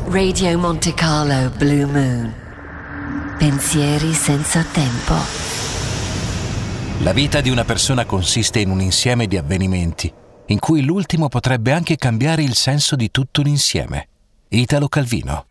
Radio Monte Carlo Blue Moon. Pensieri senza tempo. La vita di una persona consiste in un insieme di avvenimenti, in cui l'ultimo potrebbe anche cambiare il senso di tutto l'insieme. Italo Calvino.